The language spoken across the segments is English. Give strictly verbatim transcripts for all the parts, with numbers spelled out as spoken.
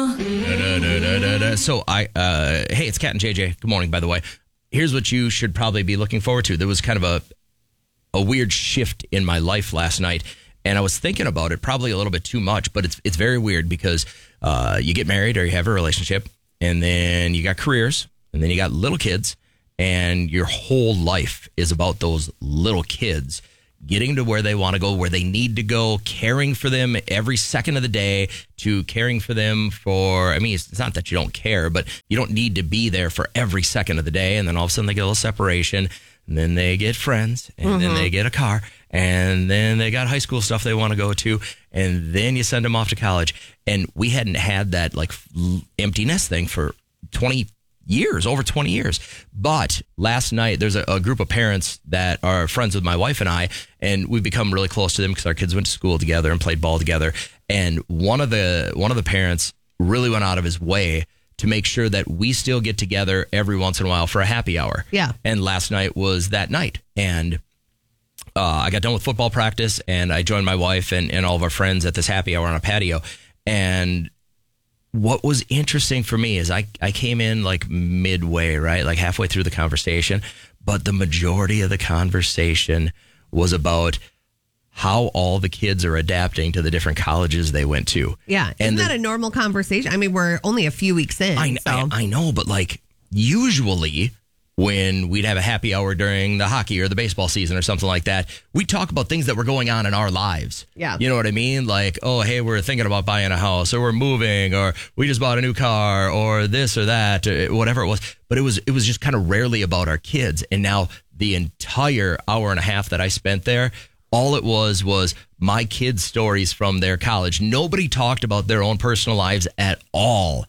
Da, da, da, da, da. So I, uh, hey, it's Kat and J J. Good morning, by the way. Here's what you should probably be looking forward to. There was kind of a a weird shift in my life last night, and I was thinking about it probably a little bit too much, but it's it's very weird because uh, you get married or you have a relationship, and then you got careers, and then you got little kids, and your whole life is about those little kids getting to where they want to go, where they need to go, caring for them every second of the day, to caring for them for, I mean, it's, it's not that you don't care, but you don't need to be there for every second of the day. And then all of a sudden they get a little separation, and then they get friends, and mm-hmm. then they get a car, and then they got high school stuff they want to go to, and then you send them off to college. And we hadn't had that like empty nest thing for twenty years, over twenty years. But last night, there's a, a group of parents that are friends with my wife and I, and we've become really close to them because our kids went to school together and played ball together. And one of the one of the parents really went out of his way to make sure that we still get together every once in a while for a happy hour. Yeah. And last night was that night. And uh, I got done with football practice, and I joined my wife and, and all of our friends at this happy hour on a patio. And what was interesting for me is I, I came in like midway, right? Like halfway through the conversation, but the majority of the conversation was about how all the kids are adapting to the different colleges they went to. Yeah. Isn't and the, that a normal conversation? I mean, we're only a few weeks in. I, so. I, I know, but like usually when we'd have a happy hour during the hockey or the baseball season or something like that, we talk about things that were going on in our lives. Yeah. You know what I mean? Like, oh, hey, we're thinking about buying a house, or we're moving, or we just bought a new car, or this or that, or whatever it was. But it was it was just kind of rarely about our kids. And now the entire hour and a half that I spent there, all it was was my kids' stories from their college. Nobody talked about their own personal lives at all.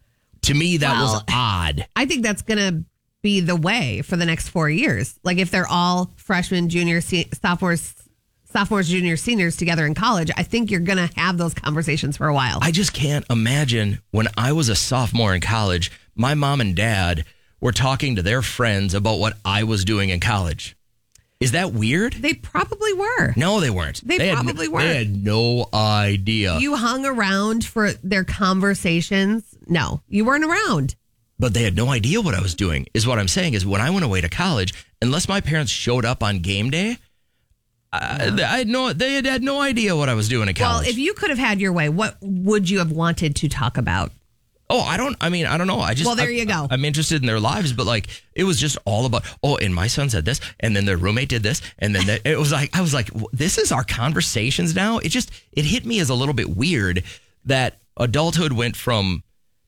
To me, that well, was odd. I think that's going to be the way for the next four years. Like if they're all freshmen, juniors, se- sophomores, sophomores, juniors, seniors together in college, I think you're going to have those conversations for a while. I just can't imagine when I was a sophomore in college, my mom and dad were talking to their friends about what I was doing in college. Is that weird? They probably were. No, they weren't. They, they probably had, were. They had no idea. You hung around for their conversations? No, you weren't around. But they had no idea what I was doing, is what I'm saying. Is when I went away to college, unless my parents showed up on game day, I, I had no, they had had no idea what I was doing in college. Well, if you could have had your way, what would you have wanted to talk about? Oh, I don't, I mean, I don't know. I just, well, there I, you go. I'm interested in their lives, but like, it was just all about, oh, and my son said this, and then their roommate did this, and then that, it was like, I was like, this is our conversations now. It just, it hit me as a little bit weird that adulthood went from,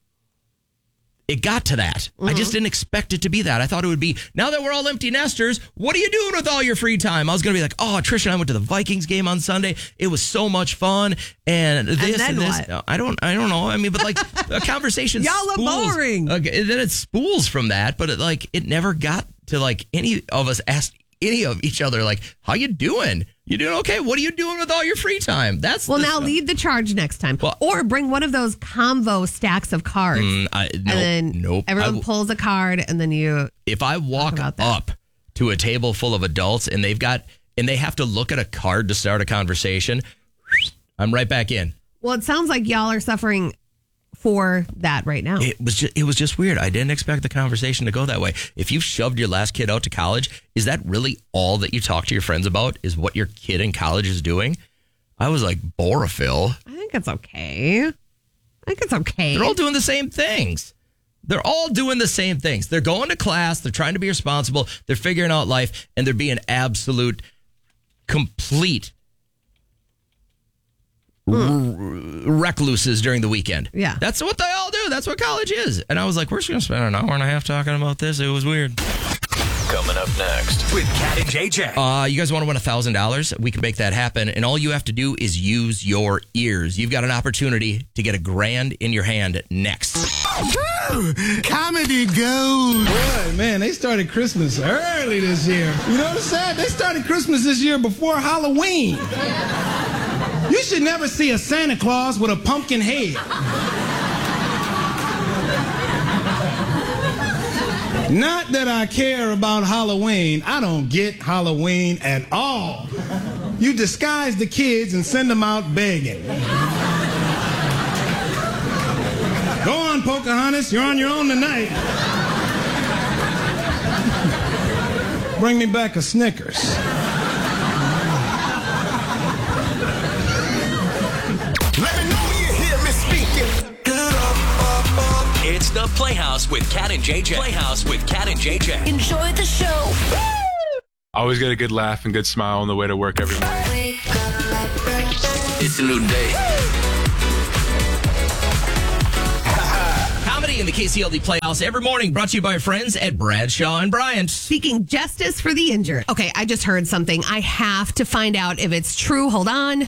it got to that. Mm-hmm. I just didn't expect it to be that. I thought it would be, now that we're all empty nesters, what are you doing with all your free time? I was going to be like, oh, Trish and I went to the Vikings game on Sunday. It was so much fun. And this and, then and this. What? I don't I don't know. I mean, but like a conversation Y'all spools. are boring. Okay, then it spools from that, but it like, it never got to like any of us asked any of each other, like, how you doing? You doing okay? What are you doing with all your free time? That's well. the Now stuff. lead the charge next time, Well, or bring one of those combo stacks of cards, mm, I, nope, and then nope. everyone I, pulls a card, and then you. If I walk up to a table full of adults and they've got and they have to look at a card to start a conversation, I'm right back in. Well, it sounds like y'all are suffering for that right now. It was just, it was just weird. I didn't expect the conversation to go that way. If you shoved your last kid out to college, is that really all that you talk to your friends about, is what your kid in college is doing? I was like, Borophyll. I think it's okay. I think it's okay. They're all doing the same things. They're all doing the same things. They're going to class. They're trying to be responsible. They're figuring out life, and they're being absolute, complete Mm. recluses during the weekend. Yeah. That's what they all do. That's what college is. And I was like, we're just going to spend an hour and a half talking about this. It was weird. Coming up next with Kat and J J. Uh, you guys want to win one thousand dollars? We can make that happen. And all you have to do is use your ears. You've got an opportunity to get a grand in your hand next. Comedy gold. Boy, man, they started Christmas early this year. You know what I'm saying? They started Christmas this year before Halloween. You should never see a Santa Claus with a pumpkin head. Not that I care about Halloween. I don't get Halloween at all. You disguise the kids and send them out begging. Go on, Pocahontas. You're on your own tonight. Bring me back a Snickers. Let me know you hear me speaking. Get up, up, up. It's the Playhouse with Cat and J J. Playhouse with Cat and J J. Enjoy the show. Always get a good laugh and good smile on the way to work every morning. It's a new day. Comedy in the K C L D Playhouse every morning, brought to you by our friends at Bradshaw and Bryant. Seeking justice for the injured. Okay, I just heard something. I have to find out if it's true. Hold on.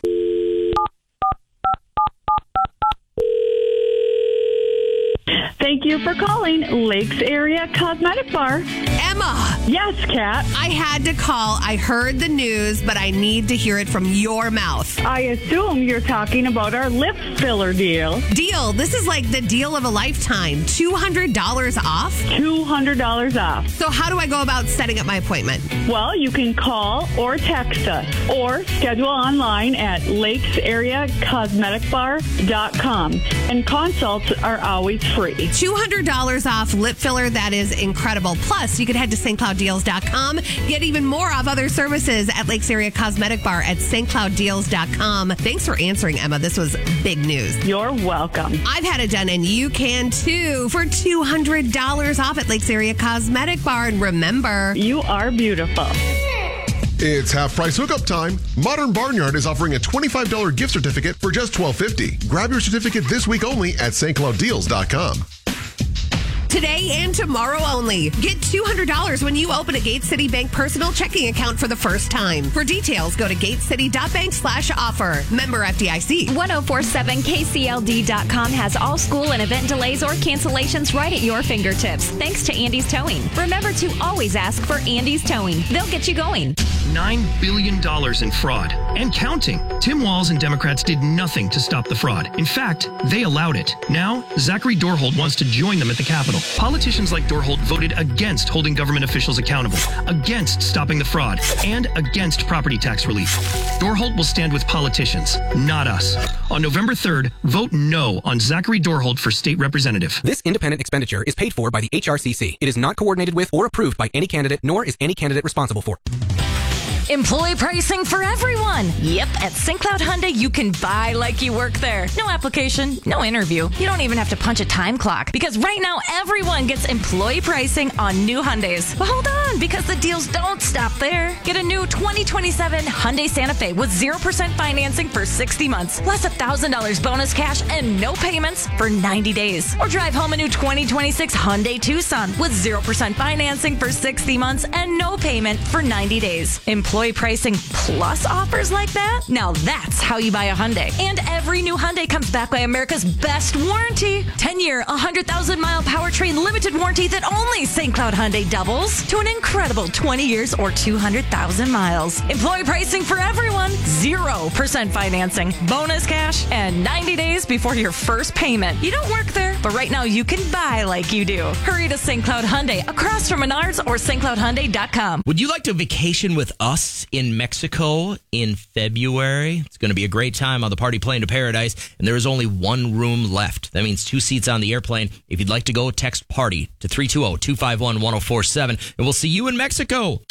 Thank you for calling Lakes Area Cosmetic Bar. Emma, Yes, Kat. I had to call. I heard the news, but I need to hear it from your mouth. I assume you're talking about our lip filler deal. Deal. This is like the deal of a lifetime. two hundred dollars off? two hundred dollars off. So how do I go about setting up my appointment? Well, you can call or text us or schedule online at lakes area cosmetic bar dot com. And consults are always free. two hundred dollars off lip filler. That is incredible. Plus, you can head to St Cloud Deals dot com. Get even more of other services at Lakes Area Cosmetic Bar at St Cloud Deals dot com. Thanks for answering, Emma. This was big news. You're welcome. I've had it done, and you can too, for two hundred dollars off at Lakes Area Cosmetic Bar. And remember, You are beautiful. It's half price hookup time. Modern Barnyard is offering a twenty-five dollars gift certificate for just twelve fifty. Grab your certificate this week only at St Cloud Deals dot com. today and tomorrow only. Get two hundred dollars when you open a Gate City Bank personal checking account for the first time. For details, go to gatecity.bank slash offer. Member F D I C. ten forty-seven K C L D dot com has all school and event delays or cancellations right at your fingertips. Thanks to Andy's Towing. Remember to always ask for Andy's Towing. They'll get you going. nine billion dollars in fraud and counting. Tim Walz and Democrats did nothing to stop the fraud. In fact, they allowed it. Now, Zachary Dorhold wants to join them at the Capitol. Politicians like Dorhold voted against holding government officials accountable, against stopping the fraud, and against property tax relief. Dorhold will stand with politicians, not us. On November third, vote no on Zachary Dorhold for state representative. This independent expenditure is paid for by the H R C C. It is not coordinated with or approved by any candidate, nor is any candidate responsible for. Employee pricing for everyone. Yep, at Saint Cloud Hyundai, you can buy like you work there. No application, no interview. You don't even have to punch a time clock because right now everyone gets employee pricing on new Hyundais. But hold on, because the deals don't stop there. Get a new twenty twenty-seven Hyundai Santa Fe with zero percent financing for sixty months, plus one thousand dollars bonus cash and no payments for ninety days. Or drive home a new twenty twenty-six Hyundai Tucson with zero percent financing for sixty months and no payment for ninety days. Employee pricing plus offers like that? Now that's how you buy a Hyundai. And every new Hyundai comes back by America's best warranty. ten-year, one hundred thousand mile powertrain limited warranty that only Saint Cloud Hyundai doubles to an incredible twenty years or two hundred thousand miles. Employee pricing for everyone. zero percent financing, bonus cash, and ninety days before your first payment. You don't work there, but right now you can buy like you do. Hurry to Saint Cloud Hyundai across from Menards or Saint Cloud Hyundai dot com. Would you like to vacation with us in Mexico in February? It's going to be a great time on the Party Plane to Paradise, and there is only one room left. That means two seats on the airplane. If you'd like to go, text PARTY to three two zero, two five one, one zero four seven, and we'll see you in Mexico.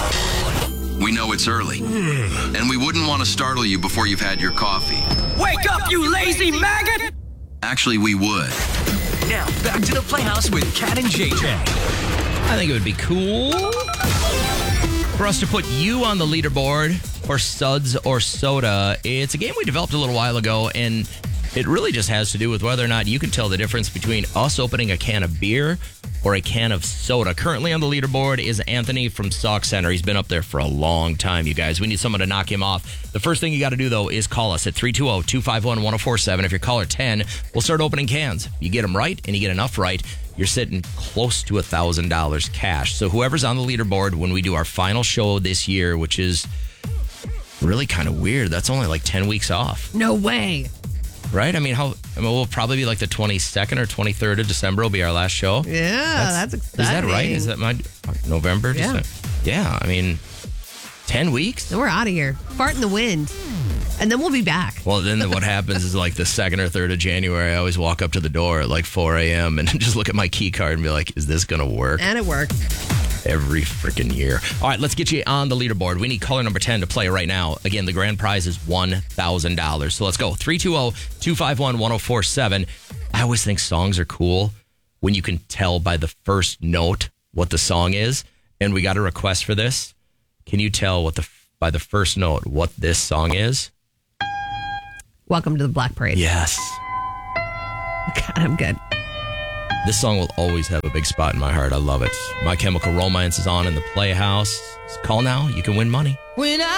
We know it's early, and we wouldn't want to startle you before you've had your coffee. Wake up, you lazy maggot! Actually, we would. Now, back to the Playhouse with Cat and J J. I think it would be cool for us to put you on the leaderboard for Suds or Soda. It's a game we developed a little while ago, and it really just has to do with whether or not you can tell the difference between us opening a can of beer or a can of soda. Currently on the leaderboard is Anthony from Sauk Center. He's been up there for a long time, you guys. We need someone to knock him off. The first thing you got to do, though, is call us at three two zero, two five one, one zero four seven. If you're caller ten, we'll start opening cans. You get them right, and you get enough right, you're sitting close to one thousand dollars cash. So whoever's on the leaderboard when we do our final show this year, which is really kind of weird. That's only like ten weeks off. No way. Right? I mean, how? I mean, we'll probably be like the twenty-second or twenty-third of December will be our last show. Yeah, that's, that's exciting. Is that right? Is that my November? Yeah. December? Yeah. I mean, ten weeks? We're out of here. Fart in the wind. And then we'll be back. Well, then what happens is like the second or third of January, I always walk up to the door at like four a.m. and just look at my key card and be like, is this going to work? And it worked. Every freaking year. All right, let's get you on the leaderboard. We need caller number ten to play right now. Again, the grand prize is one thousand dollars. So let's go. three two zero, two five one, one zero four seven. I always think songs are cool when you can tell by the first note what the song is. And we got a request for this. Can you tell what the by the first note what this song is? Welcome to the Black Parade. Yes. God, I'm good. This song will always have a big spot in my heart. I love it. My Chemical Romance is on in the Playhouse. Call now. You can win money. When I